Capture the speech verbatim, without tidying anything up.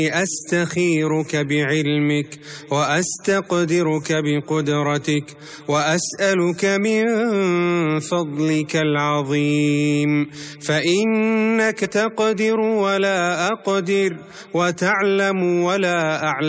أستخيرك بعلمك وأستقدرك بقدرتك وأسألك من فضلك العظيم، فإنك تقدر ولا أقدر وتعلم ولا أعلم.